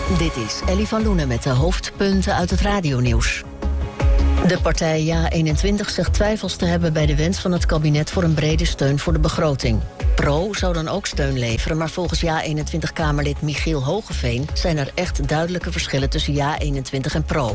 Dit is Ellie van Loenen met de hoofdpunten uit het radionieuws. De partij JA21 zegt twijfels te hebben bij de wens van het kabinet voor een brede steun voor de begroting. Pro zou dan ook steun leveren, maar volgens JA21-Kamerlid Michiel Hogeveen zijn er echt duidelijke verschillen tussen JA21 en Pro.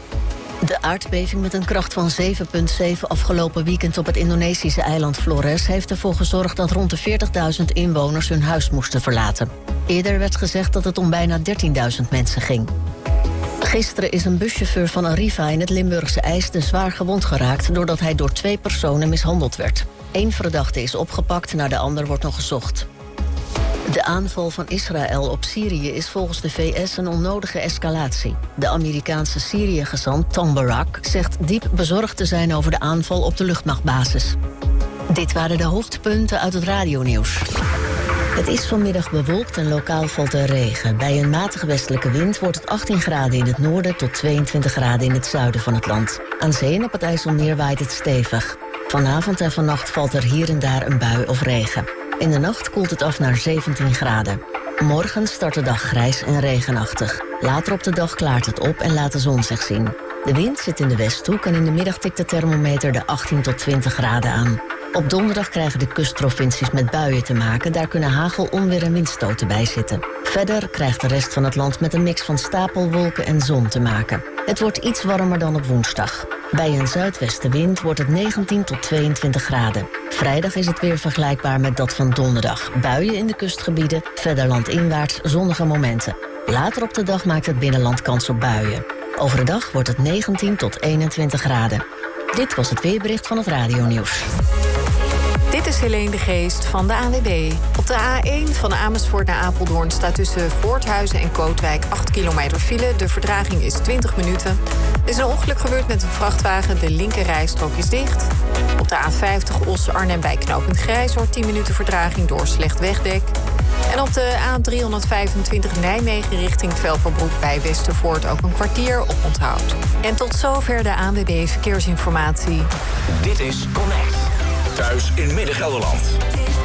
De aardbeving met een kracht van 7,7 afgelopen weekend op het Indonesische eiland Flores heeft ervoor gezorgd dat rond de 40.000 inwoners hun huis moesten verlaten. Eerder werd gezegd dat het om bijna 13.000 mensen ging. Gisteren is een buschauffeur van Arriva in het Limburgse IJsden zwaar gewond geraakt doordat hij door 2 personen mishandeld werd. 1 verdachte is opgepakt, naar de ander wordt nog gezocht. De aanval van Israël op Syrië is volgens de VS een onnodige escalatie. De Amerikaanse Syrië-gezant Tom Barak zegt diep bezorgd te zijn over de aanval op de luchtmachtbasis. Dit waren de hoofdpunten uit het radionieuws. Het is vanmiddag bewolkt en lokaal valt er regen. Bij een matige westelijke wind wordt het 18 graden in het noorden tot 22 graden in het zuiden van het land. Aan zee en op het IJsselmeer waait het stevig. Vanavond en vannacht valt er hier en daar een bui of regen. In de nacht koelt het af naar 17 graden. Morgen start de dag grijs en regenachtig. Later op de dag klaart het op en laat de zon zich zien. De wind zit in de westhoek en in de middag tikt de thermometer de 18 tot 20 graden aan. Op donderdag krijgen de kustprovincies met buien te maken. Daar kunnen hagel, onweer en windstoten bij zitten. Verder krijgt de rest van het land met een mix van stapelwolken en zon te maken. Het wordt iets warmer dan op woensdag. Bij een zuidwestenwind wordt het 19 tot 22 graden. Vrijdag is het weer vergelijkbaar met dat van donderdag. Buien in de kustgebieden, verder landinwaarts zonnige momenten. Later op de dag maakt het binnenland kans op buien. Overdag wordt het 19 tot 21 graden. Dit was het weerbericht van het radionieuws. Dit is Helene de Geest van de ANWB. Op de A1 van Amersfoort naar Apeldoorn staat tussen Voorthuizen en Kootwijk 8 kilometer file. De vertraging is 20 minuten. Er is een ongeluk gebeurd met een vrachtwagen. De linkerrijstrook is dicht. Op de A50 Os-Arnhem bij knooppunt Grijzoord 10 minuten vertraging door slecht wegdek. En op de A325 Nijmegen richting Velperbroek bij Westervoort ook een kwartier op onthoud. En tot zover de ANWB Verkeersinformatie. Dit is Connect. Thuis in Midden-Gelderland.